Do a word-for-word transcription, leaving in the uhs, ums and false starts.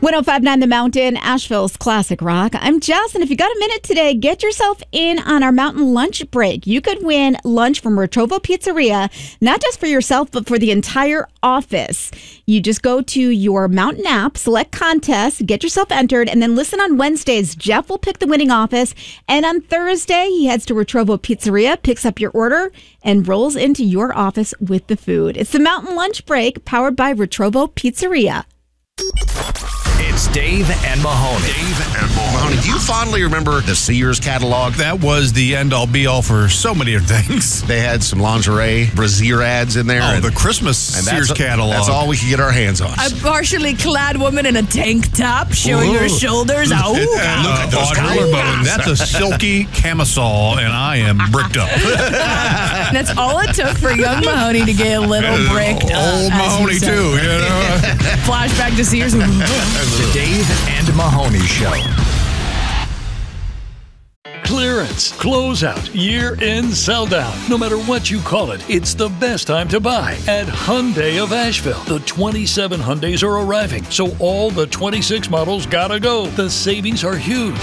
ten fifty-nine The Mountain, Asheville's classic rock. I'm Jess, and if you got a minute today, get yourself in on our mountain lunch break. You could win lunch from Retrovo Pizzeria, not just for yourself, but for the entire office. You just go to your Mountain app, select contest, get yourself entered, and then listen on Wednesdays. Jeff will pick the winning office, and on Thursday, he heads to Retrovo Pizzeria, picks up your order, and rolls into your office with the food. It's the Mountain Lunch Break, powered by Retrovo Pizzeria. It's Dave and Mahoney. Dave and Mahoney. Do you fondly remember the Sears catalog? That was the end-all, be-all for so many things. They had some lingerie, brassiere ads in there. Oh, and, the Christmas and Sears that's, catalog. That's all we could get our hands on. A partially clad woman in a tank top showing Ooh. her shoulders. Oh, And Look at those Audrey, collarbone. that's a silky camisole, and I am bricked up. that's all it took for young Mahoney to get a little bricked up. Old as Mahoney, you said. too, you know. Flashback to Sears. The Dave and Mahoney Show. Clearance, closeout, year-end sell-down. No matter what you call it, it's the best time to buy at Hyundai of Asheville. The twenty-seven Hyundais are arriving, so all the twenty-six models gotta go. The savings are huge.